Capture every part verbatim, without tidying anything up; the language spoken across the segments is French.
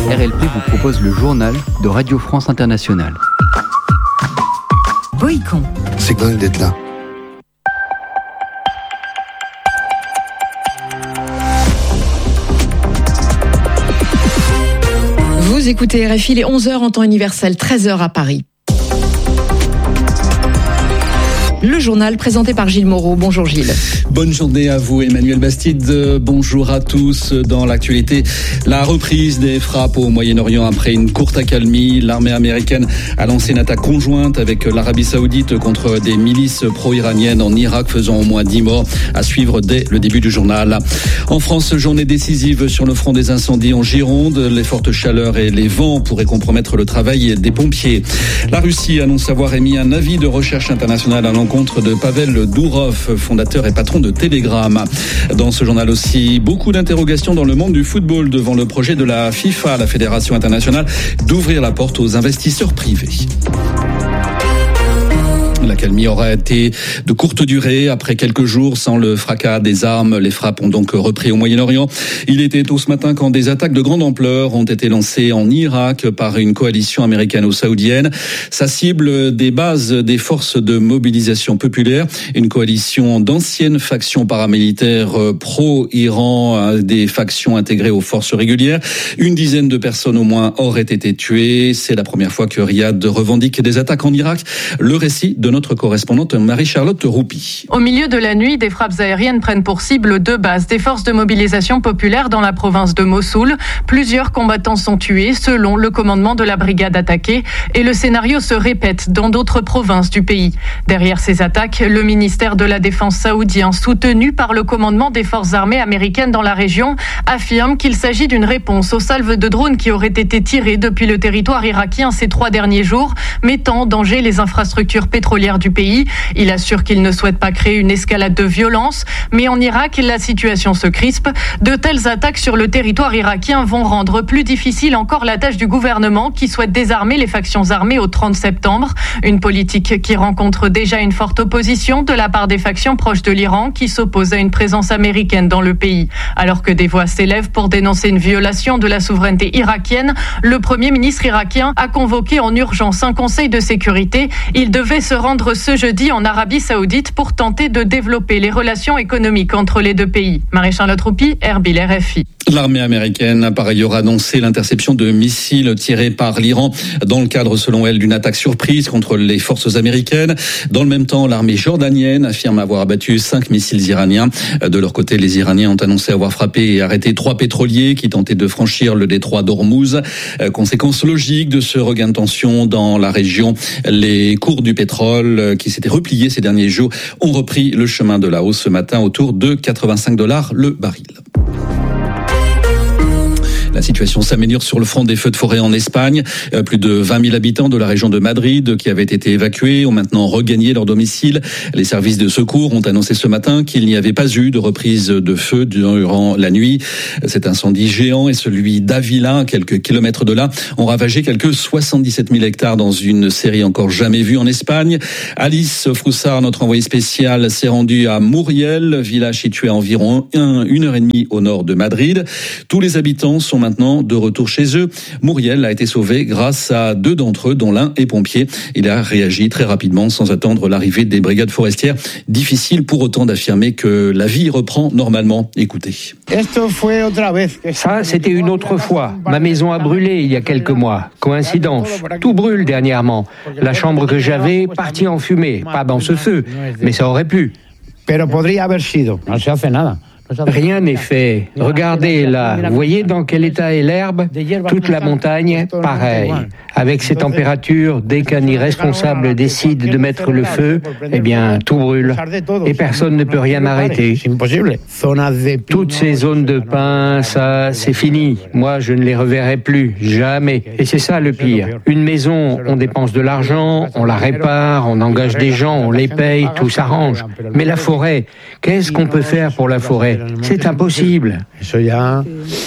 R L P vous propose le journal de Radio France Internationale. Boycon. C'est dingue d'être là. Vous écoutez R F I, les onze heures en temps universel, treize heures à Paris. Le journal présenté par Gilles Moreau. Bonjour Gilles. Bonne journée à vous Emmanuel Bastide. Bonjour à tous. Dans l'actualité, la reprise des frappes au Moyen-Orient après une courte accalmie. L'armée américaine a lancé une attaque conjointe avec l'Arabie Saoudite contre des milices pro-iraniennes en Irak, faisant au moins dix morts. À suivre dès le début du journal. En France, journée décisive sur le front des incendies en Gironde. Les fortes chaleurs et les vents pourraient compromettre le travail des pompiers. La Russie annonce avoir émis un avis de recherche internationale à l'encontre de Pavel Dourov, fondateur et patron de Telegram. Dans ce journal aussi, beaucoup d'interrogations dans le monde du football devant le projet de la FIFA, la Fédération internationale, d'ouvrir la porte aux investisseurs privés. L'accalmie aura été de courte durée. Après quelques jours sans le fracas des armes, les frappes ont donc repris au Moyen-Orient. Il était tôt ce matin quand des attaques de grande ampleur ont été lancées en Irak par une coalition américano-saoudienne. Ça cible des bases des forces de mobilisation populaire, une coalition d'anciennes factions paramilitaires pro-Iran, des factions intégrées aux forces régulières. Une dizaine de personnes au moins auraient été tuées. C'est la première fois que Riyad revendique des attaques en Irak. Le récit de notre correspondante Marie-Charlotte Roupi. Au milieu de la nuit, des frappes aériennes prennent pour cible deux bases des forces de mobilisation populaire dans la province de Mossoul. Plusieurs combattants sont tués selon le commandement de la brigade attaquée et le scénario se répète dans d'autres provinces du pays. Derrière ces attaques, le ministère de la Défense saoudien, soutenu par le commandement des forces armées américaines dans la région, affirme qu'il s'agit d'une réponse aux salves de drones qui auraient été tirées depuis le territoire irakien ces trois derniers jours, mettant en danger les infrastructures pétrolières du pays. Il assure qu'il ne souhaite pas créer une escalade de violence, mais en Irak, la situation se crispe. De telles attaques sur le territoire irakien vont rendre plus difficile encore la tâche du gouvernement qui souhaite désarmer les factions armées au trente septembre. Une politique qui rencontre déjà une forte opposition de la part des factions proches de l'Iran qui s'opposent à une présence américaine dans le pays. Alors que des voix s'élèvent pour dénoncer une violation de la souveraineté irakienne, le Premier ministre irakien a convoqué en urgence un conseil de sécurité. Il devait se rendre ce jeudi en Arabie Saoudite pour tenter de développer les relations économiques entre les deux pays. Marie-Charlotte Roupi, Erbil, R F I. L'armée américaine a par ailleurs annoncé l'interception de missiles tirés par l'Iran dans le cadre, selon elle, d'une attaque surprise contre les forces américaines. Dans le même temps, l'armée jordanienne affirme avoir abattu cinq missiles iraniens. De leur côté, les Iraniens ont annoncé avoir frappé et arrêté trois pétroliers qui tentaient de franchir le détroit d'Ormuz. Conséquence logique de ce regain de tension dans la région, les cours du pétrole qui s'étaient repliés ces derniers jours ont repris le chemin de la hausse ce matin autour de quatre-vingt-cinq dollars le baril. La situation s'améliore sur le front des feux de forêt en Espagne. Plus de vingt mille habitants de la région de Madrid qui avaient été évacués ont maintenant regagné leur domicile. Les services de secours ont annoncé ce matin qu'il n'y avait pas eu de reprise de feu durant la nuit. Cet incendie géant et celui d'Avila, quelques kilomètres de là, ont ravagé quelques soixante-dix-sept mille hectares dans une série encore jamais vue en Espagne. Alice Froussard, notre envoyée spéciale, s'est rendue à Muriel, village situé à environ un, une heure et demie au nord de Madrid. Tous les habitants sont maintenant de retour chez eux. Muriel a été sauvé grâce à deux d'entre eux, dont l'un est pompier. Il a réagi très rapidement sans attendre l'arrivée des brigades forestières. Difficile pour autant d'affirmer que la vie reprend normalement. Écoutez. Ça, c'était une autre fois. Ma maison a brûlé il y a quelques mois. Coïncidence. Tout brûle dernièrement. La chambre que j'avais partie en fumée. Pas dans ce feu, mais ça aurait pu. Rien n'est fait. Regardez là, vous voyez dans quel état est l'herbe? Toute la montagne, pareil. Avec ces températures, dès qu'un irresponsable décide de mettre le feu, eh bien, tout brûle. Et personne ne peut rien arrêter. Toutes ces zones de pins, ça, c'est fini. Moi, je ne les reverrai plus, jamais. Et c'est ça le pire. Une maison, on dépense de l'argent, on la répare, on engage des gens, on les paye, tout s'arrange. Mais la forêt, qu'est-ce qu'on peut faire pour la forêt? C'est impossible.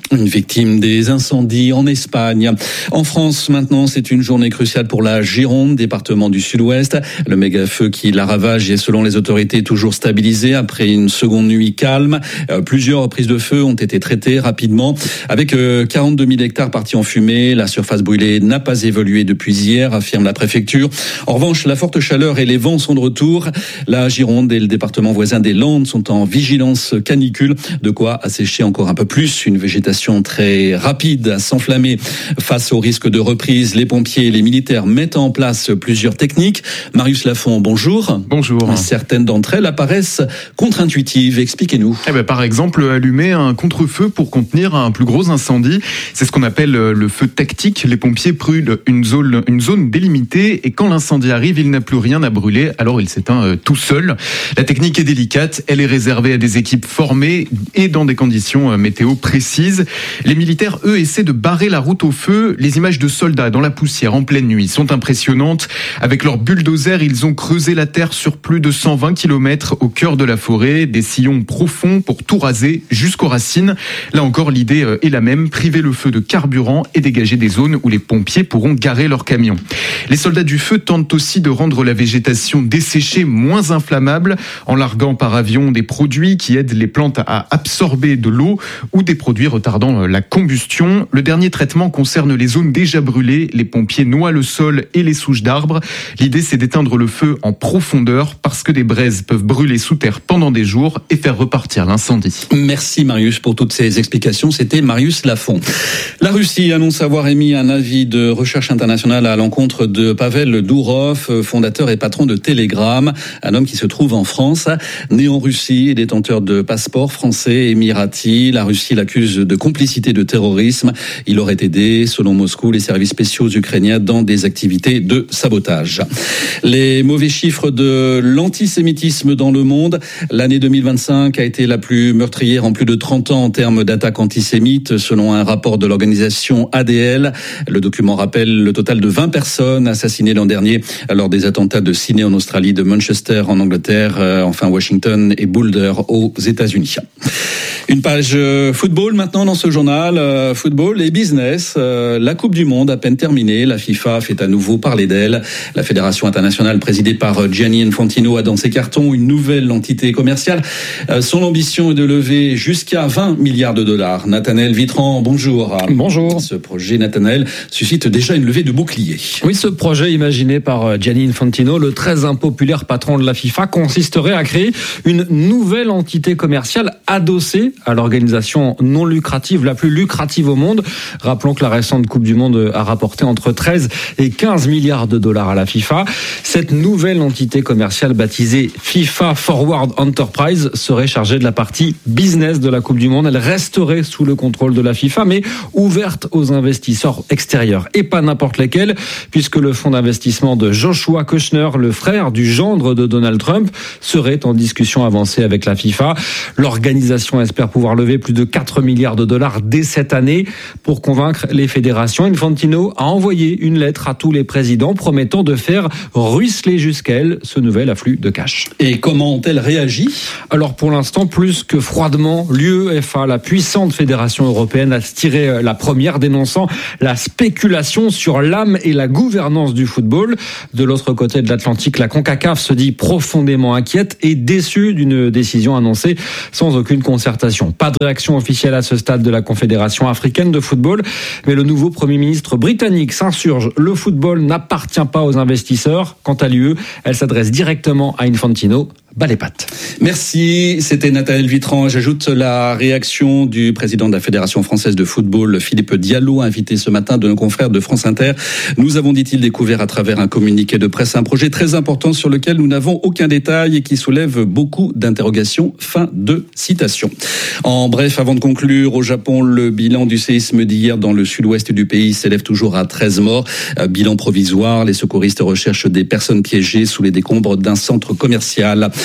Une victime des incendies en Espagne. En France, maintenant, c'est une journée cruciale pour la Gironde, département du Sud-Ouest. Le méga-feu qui la ravage est, selon les autorités, toujours stabilisé après une seconde nuit calme. Euh, plusieurs reprises de feu ont été traitées rapidement. Avec euh, quarante-deux mille hectares partis en fumée, la surface brûlée n'a pas évolué depuis hier, affirme la préfecture. En revanche, la forte chaleur et les vents sont de retour. La Gironde et le département voisin des Landes sont en vigilance canicule, de quoi assécher encore un peu plus une végétation très rapide à s'enflammer. Face au risque de reprise, les pompiers et les militaires mettent en place plusieurs techniques. Marius Lafont, bonjour. Bonjour. Certaines d'entre elles apparaissent contre-intuitives. Expliquez-nous. Eh ben, par exemple, allumer un contre-feu pour contenir un plus gros incendie. C'est ce qu'on appelle le feu tactique. Les pompiers brûlent une zone, une zone délimitée et quand l'incendie arrive, il n'a plus rien à brûler, alors il s'éteint tout seul. La technique est délicate. Elle est réservée à des équipes formées et dans des conditions météo précises. Les militaires, eux, essaient de barrer la route au feu. Les images de soldats dans la poussière en pleine nuit sont impressionnantes. Avec leurs bulldozers, ils ont creusé la terre sur plus de cent vingt kilomètres au cœur de la forêt. Des sillons profonds pour tout raser jusqu'aux racines. Là encore, l'idée est la même. Priver le feu de carburant et dégager des zones où les pompiers pourront garer leurs camions. Les soldats du feu tentent aussi de rendre la végétation desséchée moins inflammable en larguant par avion des produits qui aident les plantes à absorber de l'eau ou des produits retardant la combustion. Le dernier traitement concerne les zones déjà brûlées. Les pompiers noient le sol et les souches d'arbres. L'idée, c'est d'éteindre le feu en profondeur parce que des braises peuvent brûler sous terre pendant des jours et faire repartir l'incendie. Merci Marius pour toutes ces explications. C'était Marius Lafont. La Russie annonce avoir émis un avis de recherche internationale à l'encontre de Pavel Dourov, fondateur et patron de Telegram, un homme qui se trouve en France. Né en Russie et détenteur de passeport français émirati, la Russie l'accuse de complicité de terrorisme. Il aurait aidé, selon Moscou, les services spéciaux ukrainiens dans des activités de sabotage. Les mauvais chiffres de l'antisémitisme dans le monde. L'année deux mille vingt-cinq a été la plus meurtrière en plus de trente ans en termes d'attaques antisémites, selon un rapport de l'organisation A D L. Le document rappelle le total de vingt personnes assassinées l'an dernier lors des attentats de Sydney en Australie, de Manchester en Angleterre, enfin Washington et Boulder aux États-Unis. Une page football maintenant dans ce journal, euh, football et business. Euh, la Coupe du Monde à peine terminée, la FIFA fait à nouveau parler d'elle. La fédération internationale présidée par Gianni Infantino a dans ses cartons une nouvelle entité commerciale. Euh, son ambition est de lever jusqu'à vingt milliards de dollars. Nathanaël Vitran, bonjour. Bonjour. Ce projet, Nathanaël, suscite déjà une levée de bouclier. Oui, ce projet imaginé par Gianni Infantino, le très impopulaire patron de la FIFA, consisterait à créer une nouvelle entité commerciale adossée à l'organisation non lucrative, la plus lucrative au monde. Rappelons que la récente Coupe du Monde a rapporté entre treize et quinze milliards de dollars à la FIFA. Cette nouvelle entité commerciale baptisée FIFA Forward Enterprise serait chargée de la partie business de la Coupe du Monde. Elle resterait sous le contrôle de la FIFA, mais ouverte aux investisseurs extérieurs. Et pas n'importe lesquels, puisque le fonds d'investissement de Joshua Kushner, le frère du gendre de Donald Trump, serait en discussion avancée avec la FIFA. L'organisation espère pouvoir lever plus de quatre milliards de dollars dès cette année. Pour convaincre les fédérations, Infantino a envoyé une lettre à tous les présidents promettant de faire ruisseler jusqu'à elle ce nouvel afflux de cash. Et comment ont-elles réagi ? Alors pour l'instant, plus que froidement, l'UEFA, la puissante fédération européenne, a tiré la première, dénonçant la spéculation sur l'âme et la gouvernance du football. De l'autre côté de l'Atlantique, la CONCACAF se dit profondément inquiète et déçue d'une décision annoncée sans aucune concertation. Pas de réaction officielle à ce stade de la Confédération africaine de football, mais le nouveau Premier ministre britannique s'insurge. Le football n'appartient pas aux investisseurs. Quant à l'U E, elle s'adresse directement à Infantino. Bas les pattes. Merci, c'était Nathanaël Vitran. J'ajoute la réaction du président de la Fédération française de football, Philippe Diallo, invité ce matin de nos confrères de France Inter. Nous avons, dit-il, découvert à travers un communiqué de presse un projet très important sur lequel nous n'avons aucun détail et qui soulève beaucoup d'interrogations. Fin de citation. En bref, avant de conclure, au Japon, le bilan du séisme d'hier dans le sud-ouest du pays s'élève toujours à treize morts. Bilan provisoire, les secouristes recherchent des personnes piégées sous les décombres d'un centre commercial.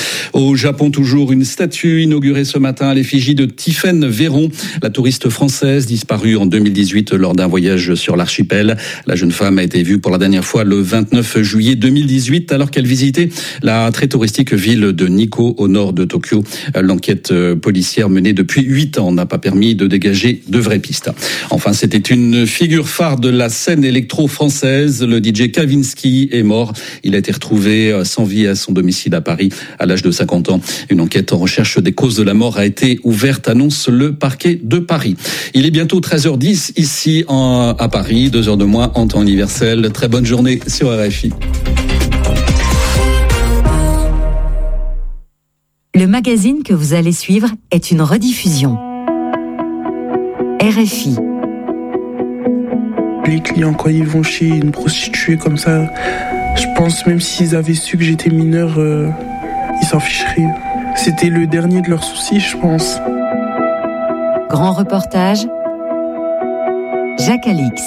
Au Japon, toujours une statue inaugurée ce matin à l'effigie de Tiffaine Véron, la touriste française disparue en deux mille dix-huit lors d'un voyage sur l'archipel. La jeune femme a été vue pour la dernière fois le vingt-neuf juillet deux mille dix-huit alors qu'elle visitait la très touristique ville de Nikko au nord de Tokyo. L'enquête policière menée depuis huit ans n'a pas permis de dégager de vraies pistes. Enfin, c'était une figure phare de la scène électro-française. Le D J Kavinsky est mort. Il a été retrouvé sans vie à son domicile à Paris à l'âge de cinquante ans. Une enquête en recherche des causes de la mort a été ouverte, annonce le parquet de Paris. Il est bientôt treize heures dix ici en, à Paris, deux heures de moins en temps universel. Très bonne journée sur R F I. Le magazine que vous allez suivre est une rediffusion. R F I. Les clients, quand ils vont chez une prostituée comme ça, je pense même s'ils avaient su que j'étais mineur, euh, ils s'en ficheraient. C'était le dernier de leurs soucis, je pense. Grand reportage, Jacques Alix.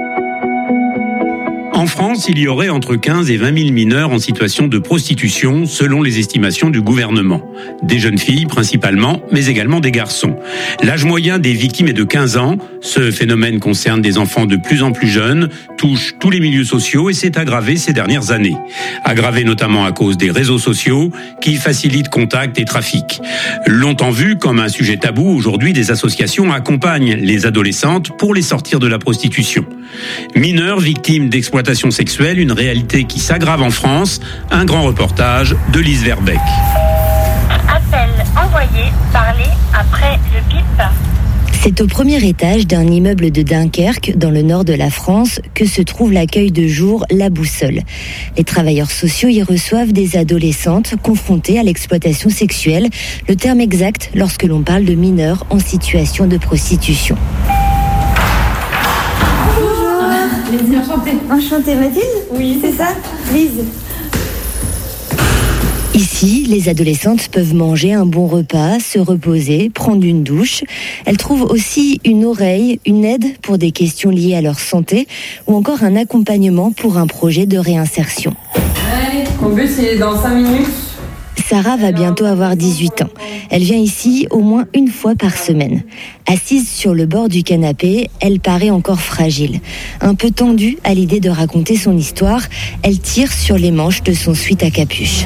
En France, il y aurait entre quinze et vingt mille mineurs en situation de prostitution, selon les estimations du gouvernement. Des jeunes filles principalement, mais également des garçons. L'âge moyen des victimes est de quinze ans. Ce phénomène concerne des enfants de plus en plus jeunes, touche tous les milieux sociaux et s'est aggravé ces dernières années. Aggravé notamment à cause des réseaux sociaux qui facilitent contacts et trafics. Longtemps vu comme un sujet tabou, aujourd'hui des associations accompagnent les adolescentes pour les sortir de la prostitution. Mineurs victimes d'exploitation sexuelle, une réalité qui s'aggrave en France. Un grand reportage de Lise Verbeck. Appel envoyé, parlez après le bip. C'est au premier étage d'un immeuble de Dunkerque, dans le nord de la France, que se trouve l'accueil de jour La Boussole. Les travailleurs sociaux y reçoivent des adolescentes confrontées à l'exploitation sexuelle, le terme exact lorsque l'on parle de mineurs en situation de prostitution. Enchantée. Enchantée, Mathilde ? Oui, c'est ça. Lise. Ici, les adolescentes peuvent manger un bon repas, se reposer, prendre une douche. Elles trouvent aussi une oreille, une aide pour des questions liées à leur santé ou encore un accompagnement pour un projet de réinsertion. Allez, mon but c'est dans cinq minutes. Sarah va bientôt avoir dix-huit ans. Elle vient ici au moins une fois par semaine. Assise sur le bord du canapé, elle paraît encore fragile. Un peu tendue à l'idée de raconter son histoire, elle tire sur les manches de son sweat à capuche.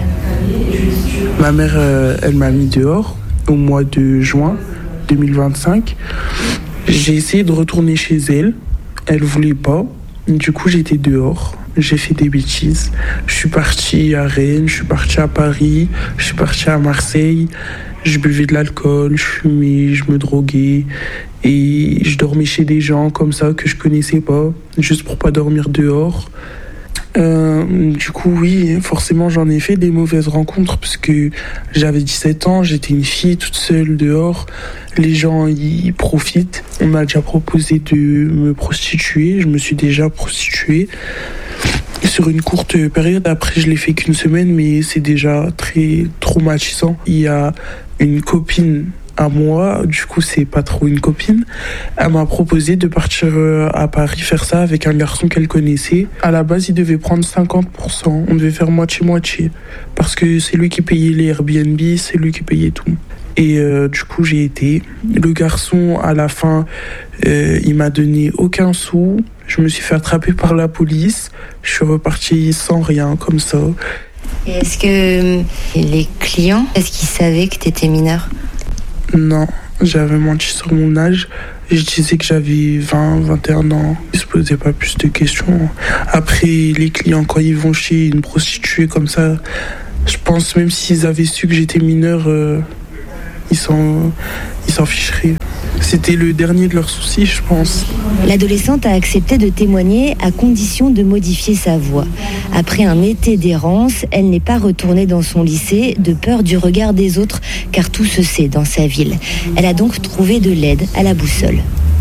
Ma mère, euh, elle m'a mis dehors au mois de juin deux mille vingt-cinq. J'ai essayé de retourner chez elle. Elle voulait pas. Du coup, j'étais dehors. J'ai fait des bêtises. Je suis parti à Rennes, je suis parti à Paris, je suis parti à Marseille. Je buvais de l'alcool, je fumais, je me droguais. Et je dormais chez des gens comme ça que je connaissais pas, juste pour pas dormir dehors. Euh, du coup, oui, forcément, j'en ai fait des mauvaises rencontres parce que j'avais dix-sept ans, j'étais une fille toute seule dehors. Les gens, ils profitent. On m'a déjà proposé de me prostituer. Je me suis déjà prostituée sur une courte période. Après, je l'ai fait qu'une semaine, mais c'est déjà très traumatisant. Il y a une copine à moi, du coup c'est pas trop une copine, elle m'a proposé de partir à Paris faire ça avec un garçon qu'elle connaissait. À la base il devait prendre cinquante pour cent, on devait faire moitié-moitié, parce que c'est lui qui payait les Airbnb, c'est lui qui payait tout. Et euh, du coup j'ai été. Le garçon à la fin, euh, il m'a donné aucun sou, je me suis fait attraper par la police, je suis reparti sans rien comme ça. Et est-ce que les clients, est-ce qu'ils savaient que t'étais mineur ? Non, j'avais menti sur mon âge. Je disais que j'avais vingt, vingt et un ans. Ils se posaient pas plus de questions. Après, les clients, quand ils vont chez une prostituée comme ça, je pense même s'ils avaient su que j'étais mineur, euh, ils s'en, ils s'en ficheraient. C'était le dernier de leurs soucis, je pense. L'adolescente a accepté de témoigner à condition de modifier sa voix. Après un été d'errance, elle n'est pas retournée dans son lycée de peur du regard des autres, car tout se sait dans sa ville. Elle a donc trouvé de l'aide à la Boussole.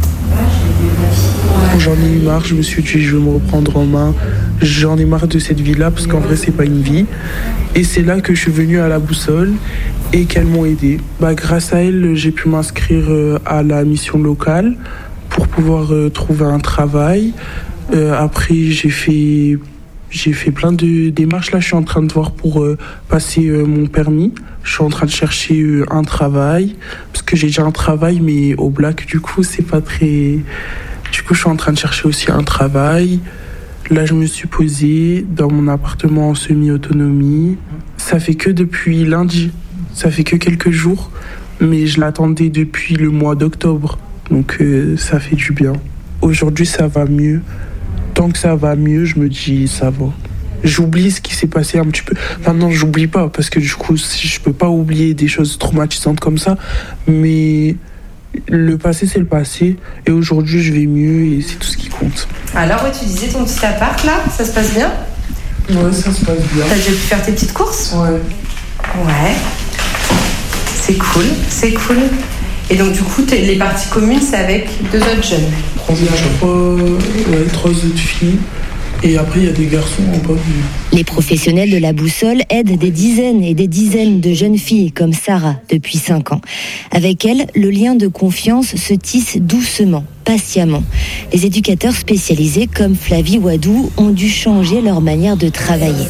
J'en ai eu marre, je me suis dit je vais me reprendre en main. J'en ai marre de cette vie-là parce qu'en vrai c'est pas une vie. Et c'est là que je suis venu à la Boussole et qu'elles m'ont aidé. Bah, grâce à elles, j'ai pu m'inscrire à la mission locale pour pouvoir trouver un travail. Euh, après j'ai fait, J'ai fait plein de démarches. Là, je suis en train de voir pour euh, passer euh, mon permis. Je suis en train de chercher euh, un travail, parce que j'ai déjà un travail, mais au black, du coup, c'est pas très... Du coup, je suis en train de chercher aussi un travail. Là, je me suis posée dans mon appartement en semi-autonomie. Ça fait que depuis lundi. Ça fait que quelques jours. Mais je l'attendais depuis le mois d'octobre. Donc, euh, ça fait du bien. Aujourd'hui, ça va mieux. Tant que ça va mieux, je me dis, ça va. J'oublie ce qui s'est passé un petit peu. Enfin, non, j'oublie pas, parce que du coup, je peux pas oublier des choses traumatisantes comme ça. Mais le passé, c'est le passé. Et aujourd'hui, je vais mieux et c'est tout ce qui compte. Alors, ouais, tu disais ton petit appart, là, ça se passe bien ? Ouais, ça se passe bien. T'as déjà pu faire tes petites courses ? Ouais. Ouais. C'est cool, c'est cool. Et donc, du coup, les parties communes, c'est avec deux autres jeunes. Il y a trois, ouais, trois autres filles. Et après, il y a des garçons en bas. Les professionnels de la boussole aident des dizaines et des dizaines de jeunes filles comme Sarah depuis cinq ans. Avec elle, le lien de confiance se tisse doucement, patiemment. Les éducateurs spécialisés comme Flavie Wadou ont dû changer leur manière de travailler.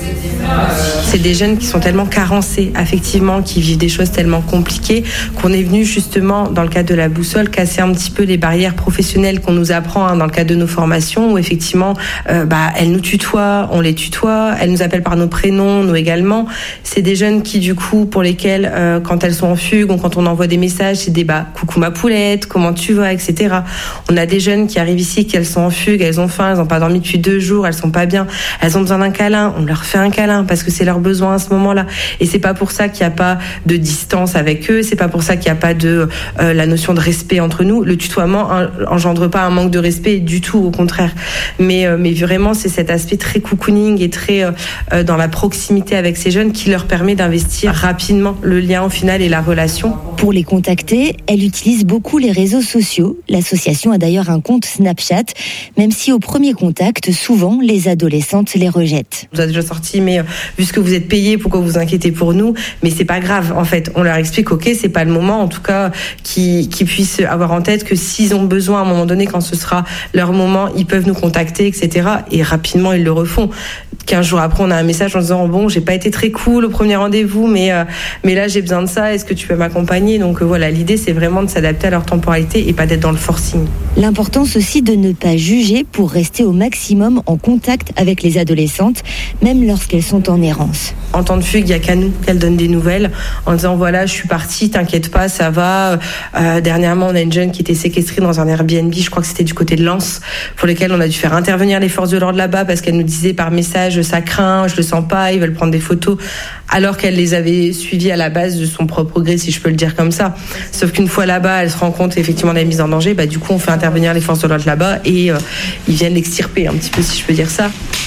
C'est des jeunes qui sont tellement carencés affectivement, qui vivent des choses tellement compliquées, qu'on est venu justement, dans le cadre de la boussole, casser un petit peu les barrières professionnelles qu'on nous apprend hein, dans le cadre de nos formations, où effectivement, euh, bah, elles nous tutoient, on les tutoie, elles nous appellent par nos prénoms, nous également. C'est des jeunes qui, du coup, pour lesquels, euh, quand elles sont en fugue ou quand on envoie des messages, c'est des bah, coucou ma poulette, comment tu vas, et cetera. On a des jeunes qui arrivent ici, qu'elles sont en fugue, elles ont faim, elles n'ont pas dormi depuis deux jours, elles sont pas bien, elles ont besoin d'un câlin, on leur fait un câlin parce que c'est leur besoin à ce moment-là. Et c'est pas pour ça qu'il n'y a pas de distance avec eux, c'est pas pour ça qu'il n'y a pas de euh, la notion de respect entre nous. Le tutoiement engendre pas un manque de respect du tout, au contraire. Mais euh, mais vraiment, c'est cet aspect très cocooning et très euh, dans la proximité avec ces jeunes qui leur permet d'investir rapidement le lien au final et la relation. Pour les contacter, elle utilise beaucoup les réseaux sociaux. L'association a d'ailleurs un compte Snapchat, même si au premier contact, souvent, les adolescentes les rejettent. On vous a déjà sorti, mais euh, vu ce que vous êtes payés, pourquoi vous inquiétez pour nous ? Mais c'est pas grave, en fait. On leur explique, ok, c'est pas le moment, en tout cas, qu'ils, qu'ils puissent avoir en tête que s'ils ont besoin, à un moment donné, quand ce sera leur moment, ils peuvent nous contacter, et cetera. Et rapidement, ils le refont. Quinze jours après, on a un message en disant, bon, j'ai pas été très cool au premier rendez-vous, mais, euh, mais là, j'ai besoin de ça, est-ce que tu peux m'accompagner ? Donc euh, voilà, l'idée, c'est vraiment de s'adapter à leur temporalité et pas d'être dans le forcing. L'importance aussi de ne pas juger pour rester au maximum en contact avec les adolescentes, même lorsqu'elles sont en errance. En temps de fugue, il n'y a qu'à nous qu'elles donnent des nouvelles en disant voilà, je suis partie, t'inquiète pas, ça va. Euh, dernièrement, on a une jeune qui était séquestrée dans un Airbnb, je crois que c'était du côté de Lens, pour lesquels on a dû faire intervenir les forces de l'ordre là-bas parce qu'elle nous disait par message ça craint, je le sens pas, ils veulent prendre des photos, alors qu'elle les avait suivies à la base de son propre gré, si je peux le dire comme ça. Sauf qu'une fois là-bas, elle se rend compte effectivement de la mise en danger, bah du coup on fait intervenir les forces de l'ordre là-bas et euh, ils viennent l'extirper un petit peu, si je peux dire ça.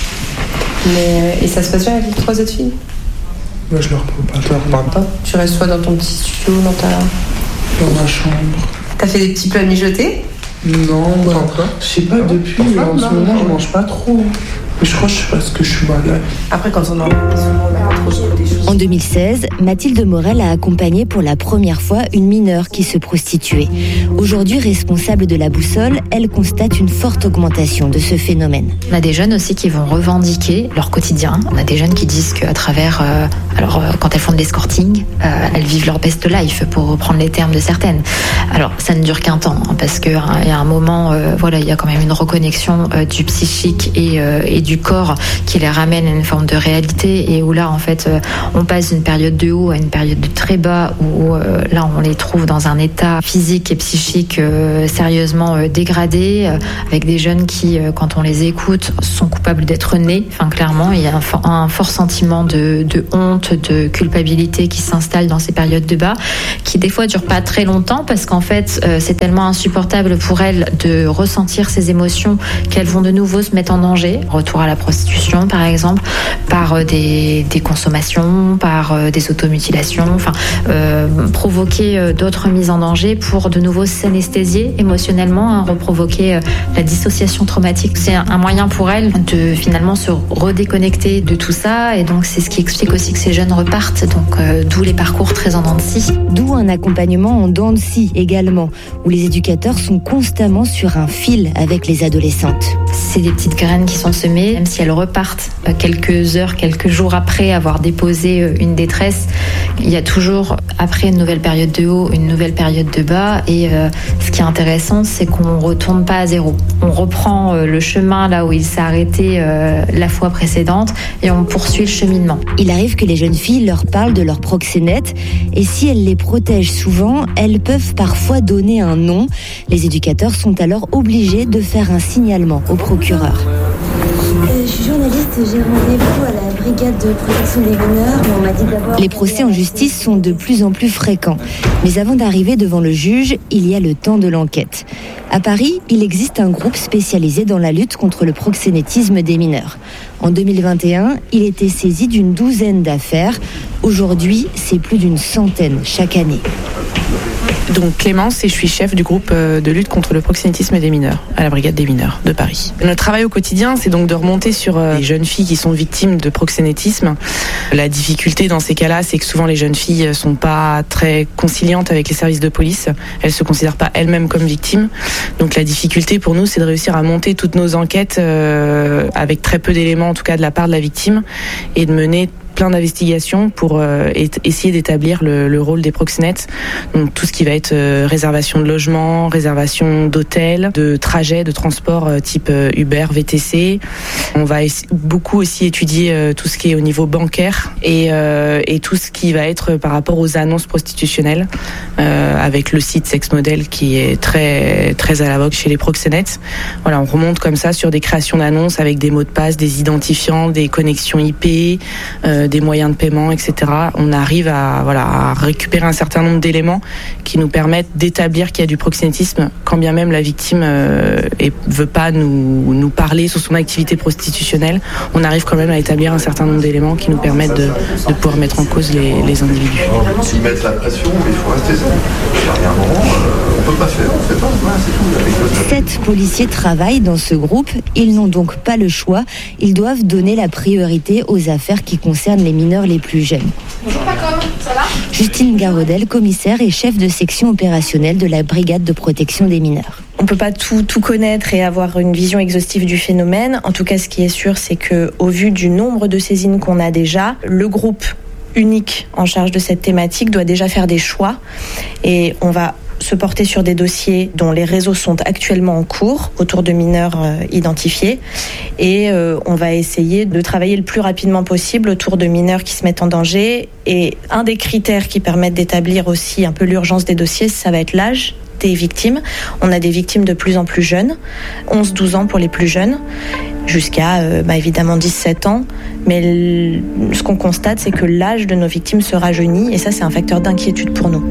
Mais, et ça se passe bien avec les trois autres filles ? Moi, je leur parle pas. Tu leur parles pas ? Tu restes soit dans ton petit studio, dans ta... Dans ma chambre. T'as fait des petits plats mijotés ? Non, bah, je sais pas, depuis, mais en ce moment, je mange pas trop. Mais je crois que c'est parce que je suis malade. Après, quand on en a trop des choses. En deux mille seize, Mathilde Morel a accompagné pour la première fois une mineure qui se prostituait. Aujourd'hui responsable de la boussole, elle constate une forte augmentation de ce phénomène. On a des jeunes aussi qui vont revendiquer leur quotidien. On a des jeunes qui disent qu'à travers, euh, alors euh, quand elles font de l'escorting, euh, elles vivent leur best life, pour reprendre les termes de certaines. Alors ça ne dure qu'un temps, hein, parce qu'il hein, y a un moment, euh, voilà, il y a quand même une reconnexion euh, du psychique et, euh, et du corps qui les ramène à une forme de réalité, et où là en fait euh, on passe d'une période de haut à une période de très bas, où euh, là on les trouve dans un état physique et psychique euh, sérieusement euh, dégradé, euh, avec des jeunes qui euh, quand on les écoute sont coupables d'être nés. Enfin clairement il y a un, for- un fort sentiment de, de honte, de culpabilité qui s'installe dans ces périodes de bas, qui des fois durent pas très longtemps, parce qu'en fait euh, c'est tellement insupportable pour elles de ressentir ces émotions qu'elles vont de nouveau se mettre en danger. Retour à la prostitution par exemple, par des, des consommation, par euh, des automutilations, enfin euh, provoquer euh, d'autres mises en danger pour de nouveau s'anesthésier émotionnellement, hein, reprovoquer euh, la dissociation traumatique. C'est un, un moyen pour elles de finalement se redéconnecter de tout ça, et donc c'est ce qui explique aussi que ces jeunes repartent, donc euh, d'où les parcours très en dents de scie. D'où un accompagnement en dents de scie également, où les éducateurs sont constamment sur un fil avec les adolescentes. C'est des petites graines qui sont semées, même si elles repartent quelques heures, quelques jours après avoir déposé une détresse, il y a toujours, après une nouvelle période de haut, une nouvelle période de bas, et euh, ce qui est intéressant, c'est qu'on ne retourne pas à zéro. On reprend euh, le chemin là où il s'est arrêté euh, la fois précédente, et on poursuit le cheminement. Il arrive que les jeunes filles leur parlent de leurs proxénètes, et si elles les protègent souvent, elles peuvent parfois donner un nom. Les éducateurs sont alors obligés de faire un signalement au procureur. Euh, je suis journaliste, j'ai rendez-vous à la brigade de protection des mineurs, mais on m'a dit d'abord... Les procès en justice sont de plus en plus fréquents. Mais avant d'arriver devant le juge, il y a le temps de l'enquête. À Paris, il existe un groupe spécialisé dans la lutte contre le proxénétisme des mineurs. En deux mille vingt et un, il était saisi d'une douzaine d'affaires. Aujourd'hui, c'est plus d'une centaine chaque année. Donc Clémence, et je suis chef du groupe de lutte contre le proxénétisme des mineurs à la brigade des mineurs de Paris. Notre travail au quotidien, c'est donc de remonter sur les jeunes filles qui sont victimes de proxénétisme. La difficulté dans ces cas-là, c'est que souvent les jeunes filles sont pas très conciliantes avec les services de police. Elles se considèrent pas elles-mêmes comme victimes. Donc la difficulté pour nous, c'est de réussir à monter toutes nos enquêtes euh, avec très peu d'éléments, en tout cas de la part de la victime, et de mener plein d'investigations pour euh, et- essayer d'établir le, le rôle des proxénètes. Donc tout ce qui va être euh, réservation de logement, réservation d'hôtels, de trajets, de transport euh, type euh, Uber, V T C. On va es- beaucoup aussi étudier euh, tout ce qui est au niveau bancaire et, euh, et tout ce qui va être par rapport aux annonces prostitutionnelles euh, avec le site Sexmodel qui est très très à la vogue chez les proxénètes. Voilà, on remonte comme ça sur des créations d'annonces avec des mots de passe, des identifiants, des connexions I P, euh, des moyens de paiement, et cetera. On arrive à, voilà, à récupérer un certain nombre d'éléments qui nous permettent d'établir qu'il y a du proxénétisme, quand bien même la victime euh, ne veut pas nous, nous parler sur son activité prostitutionnelle. On arrive quand même à établir un certain nombre d'éléments qui nous permettent de, de pouvoir mettre en cause les, les individus. S'ils mettent la pression, il faut rester zen. Il y a un moment, euh, on peut pas faire, on fait pas, voilà, c'est tout. Sept policiers travaillent dans ce groupe. Ils n'ont donc pas le choix. Ils doivent donner la priorité aux affaires qui concernent les mineurs les plus jeunes. Bonjour Paco, ça va ? Justine Garodel, commissaire et chef de section opérationnelle de la brigade de protection des mineurs. On ne peut pas tout, tout connaître et avoir une vision exhaustive du phénomène. En tout cas, ce qui est sûr, c'est qu'au vu du nombre de saisines qu'on a déjà, le groupe unique en charge de cette thématique doit déjà faire des choix. Et on va se porter sur des dossiers dont les réseaux sont actuellement en cours autour de mineurs euh, identifiés, et euh, on va essayer de travailler le plus rapidement possible autour de mineurs qui se mettent en danger. Et un des critères qui permettent d'établir aussi un peu l'urgence des dossiers, ça va être l'âge des victimes. On a des victimes de plus en plus jeunes, onze douze ans pour les plus jeunes, jusqu'à euh, bah, évidemment dix-sept ans. Mais l- ce qu'on constate, c'est que l'âge de nos victimes se rajeunit, et ça, c'est un facteur d'inquiétude pour nous.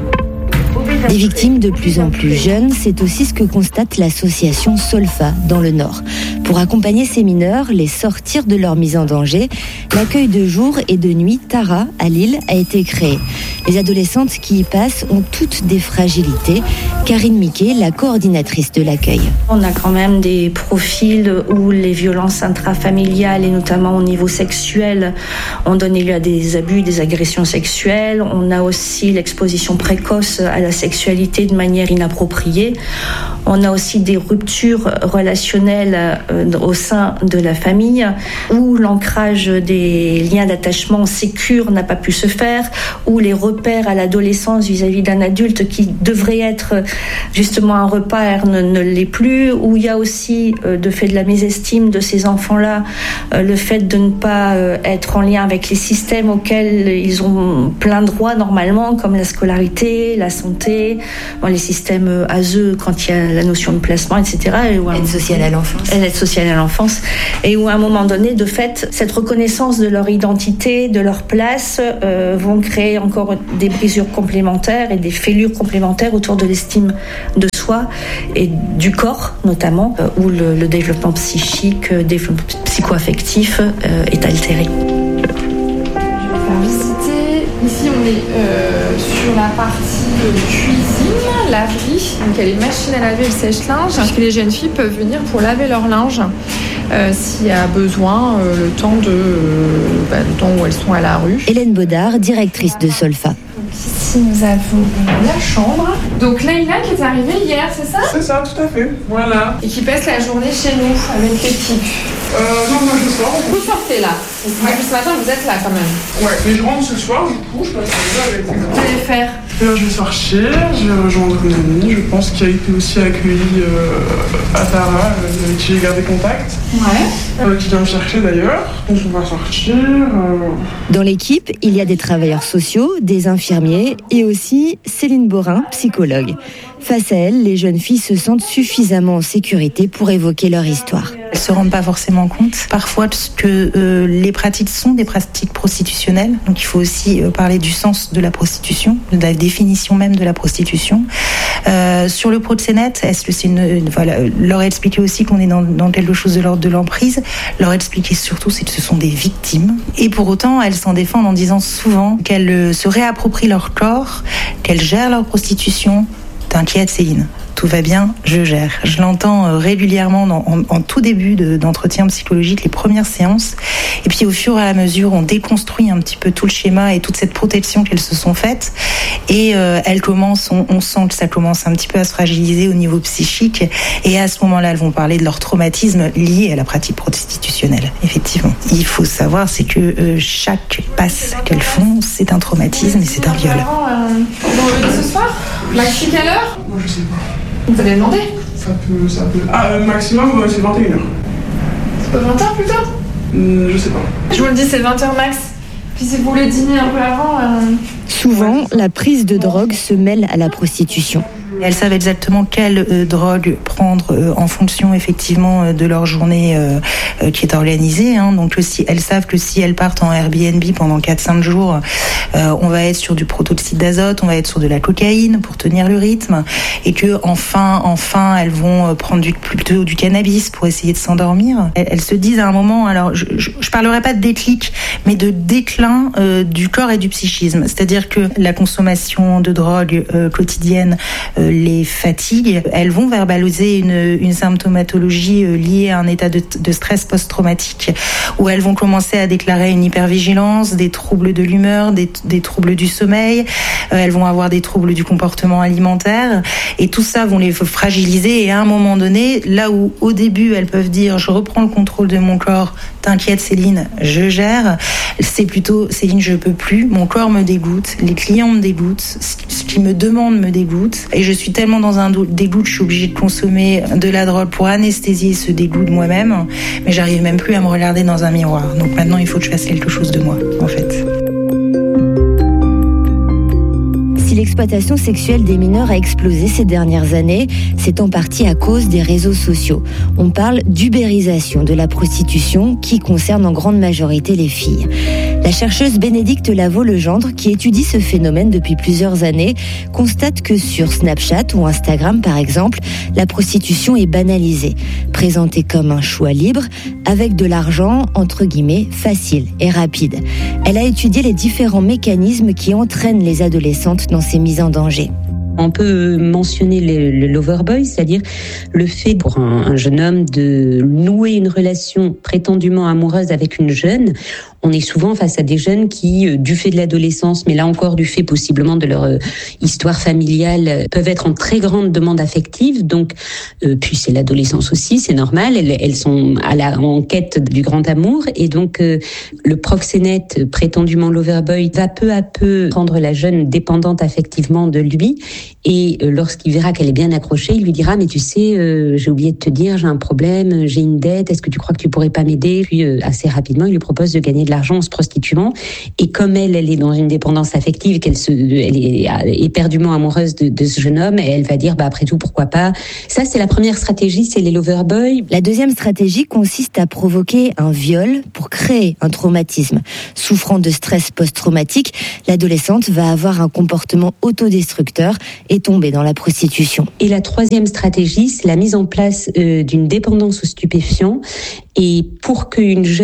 Des victimes de plus en plus jeunes, c'est aussi ce que constate l'association Solfa dans le Nord. Pour accompagner ces mineurs, les sortir de leur mise en danger, l'accueil de jour et de nuit Tara à Lille a été créé. Les adolescentes qui y passent ont toutes des fragilités. Karine Miquet, la coordinatrice de l'accueil. On a quand même des profils où les violences intrafamiliales et notamment au niveau sexuel ont donné lieu à des abus, des agressions sexuelles. On a aussi l'exposition précoce à la sexualité de manière inappropriée. On a aussi des ruptures relationnelles au sein de la famille où l'ancrage des liens d'attachement sécure n'a pas pu se faire, où les repères à l'adolescence vis-à-vis d'un adulte qui devrait être justement un repère ne, ne l'est plus, où il y a aussi, euh, de fait de la mésestime de ces enfants-là, euh, le fait de ne pas euh, être en lien avec les systèmes auxquels ils ont plein droit normalement, comme la scolarité, la santé, bon, les systèmes euh, A S E quand il y a la notion de placement, et cetera. Et où, Aide sociale à l'enfance. L'aide sociale à l'enfance. Et où à un moment donné, de fait, cette reconnaissance de leur identité, de leur place, euh, vont créer encore des brisures complémentaires et des fêlures complémentaires autour de l'estime de soi et du corps notamment, euh, où le, le développement psychique, le développement psycho-affectif euh, est altéré. visiter. Ici, on est euh, sur la partie cuisine, laverie. Donc, il y a les machines à laver et le sèche-linge. Que les jeunes filles peuvent venir pour laver leur linge euh, s'il y a besoin, euh, le temps de, euh, bah, le temps où elles sont à la rue. Hélène Baudard, directrice de Solfa. Ici, nous avons la chambre. Donc, Leïla qui est arrivée hier, c'est ça ? C'est ça, tout à fait. Voilà. Et qui passe la journée chez nous avec l'équipe. Euh, non, moi je sors. Vous sortez là. Ouais, ce matin, vous êtes là quand même. Ouais, mais je rentre ce soir, du coup, je passe là avec vous. Vous allez faire ? Là, je vais sortir, je vais rejoindre une amie, je pense, qui a été aussi accueillie euh, à Tara, euh, avec qui j'ai gardé contact. Ouais. Euh, qui vient me chercher d'ailleurs. Donc on va sortir. Euh... Dans l'équipe, il y a des travailleurs sociaux, des infirmiers et aussi Céline Borin, psychologue. Face à elle, les jeunes filles se sentent suffisamment en sécurité pour évoquer leur histoire. Elles se rendent pas forcément compte parfois que euh, les pratiques sont des pratiques prostitutionnelles. Donc il faut aussi euh, parler du sens de la prostitution, de la définition même de la prostitution. Euh, sur le proxénète, est-ce que c'est une, une voilà, leur expliquer aussi qu'on est dans, dans quelque chose de l'ordre de l'emprise. Leur expliquer surtout c'est que ce sont des victimes. Et pour autant, elles s'en défendent en disant souvent qu'elles euh, se réapproprient leur corps, qu'elles gèrent leur prostitution. T'inquiète Céline, tout va bien, je gère. Je l'entends régulièrement dans, en, en tout début de, d'entretien psychologique, les premières séances. Et puis au fur et à mesure, on déconstruit un petit peu tout le schéma et toute cette protection qu'elles se sont faites. Et euh, elles commencent, on, on sent que ça commence un petit peu à se fragiliser au niveau psychique. Et à ce moment-là, elles vont parler de leur traumatisme lié à la pratique prostitutionnelle. Effectivement. Il faut savoir, c'est que euh, chaque passe qu'elles font, c'est un traumatisme et c'est un viol. Euh, vous revenez ce soir ? Maxi, quelle heure ? Moi, je sais pas. Vous allez demander ? Ça peut, ça peut. Ah, euh, maximum, euh, c'est vingt et une heures. C'est pas vingt heures plus tard ? euh, Je sais pas. Je vous le dis, c'est vingt heures max. Puis si vous voulez dîner un peu avant... Euh... Souvent, la prise de drogue se mêle à la prostitution. Elles savent exactement quelle euh, drogue prendre euh, en fonction effectivement euh, de leur journée euh, euh, qui est organisée. Hein. Donc si elles savent que si elles partent en Airbnb pendant quatre cinq jours, euh, on va être sur du protoxyde d'azote, on va être sur de la cocaïne pour tenir le rythme, et que enfin, enfin, elles vont prendre du, plutôt du cannabis pour essayer de s'endormir. Elles, elles se disent à un moment, alors je, je, je parlerai pas de déclic, mais de déclin euh, du corps et du psychisme. C'est-à-dire que la consommation de drogue euh, quotidienne euh, les fatigue, elles vont verbaliser une, une symptomatologie liée à un état de, de stress post-traumatique, où elles vont commencer à déclarer une hypervigilance, des troubles de l'humeur, des, des troubles du sommeil, euh, elles vont avoir des troubles du comportement alimentaire, et tout ça vont les fragiliser. Et à un moment donné, là où au début elles peuvent dire je reprends le contrôle de mon corps, t'inquiète Céline, je gère, c'est plutôt Céline, je peux plus, mon corps me dégoûte, les clients me dégoûtent, ce qu'ils me demandent me dégoûte, et je suis tellement dans un dégoût que je suis obligée de consommer de la drogue pour anesthésier ce dégoût de moi-même, mais j'arrive même plus à me regarder dans un miroir. Donc maintenant, il faut que je fasse quelque chose de moi, en fait. Si l'exploitation sexuelle des mineurs a explosé ces dernières années, c'est en partie à cause des réseaux sociaux. On parle d'ubérisation de la prostitution qui concerne en grande majorité les filles. La chercheuse Bénédicte Lavaux-Legendre, qui étudie ce phénomène depuis plusieurs années, constate que sur Snapchat ou Instagram, par exemple, la prostitution est banalisée, présentée comme un choix libre, avec de l'argent, entre guillemets, facile et rapide. Elle a étudié les différents mécanismes qui entraînent les adolescentes dans ces mises en danger. On peut mentionner le, le loverboy, c'est-à-dire le fait pour un, un jeune homme de nouer une relation prétendument amoureuse avec une jeune. On est souvent face à des jeunes qui, du fait de l'adolescence, mais là encore du fait possiblement de leur euh, histoire familiale, peuvent être en très grande demande affective. Donc, euh, puis c'est l'adolescence aussi, c'est normal. Elles, elles sont à la en quête du grand amour, et donc euh, le proxénète, prétendument loverboy, va peu à peu rendre la jeune dépendante affectivement de lui. Et euh, lorsqu'il verra qu'elle est bien accrochée, il lui dira « Mais tu sais, euh, j'ai oublié de te dire, j'ai un problème, j'ai une dette. Est-ce que tu crois que tu pourrais pas m'aider ?» Puis euh, assez rapidement, il lui propose de gagner de l'argent en se prostituant. Et comme elle, elle est dans une dépendance affective, qu'elle se, elle est éperdument amoureuse de, de ce jeune homme, et elle va dire, bah après tout, pourquoi pas. Ça, c'est la première stratégie, c'est les loverboys. La deuxième stratégie consiste à provoquer un viol pour créer un traumatisme. Souffrant de stress post-traumatique, l'adolescente va avoir un comportement autodestructeur et tomber dans la prostitution. Et la troisième stratégie, c'est la mise en place euh, d'une dépendance aux stupéfiants. Et pour qu'une jeune